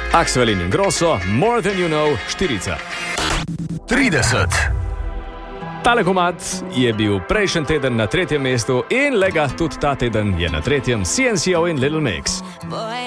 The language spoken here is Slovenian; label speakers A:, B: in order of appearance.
A: Axwell in Ingrosso, More Than You Know, 4.
B: 30.
A: Tale komad je bil prejšnji teden na 3. mestu in lega tudi ta teden je na 3. CNCO in Little Mix.
C: Boy,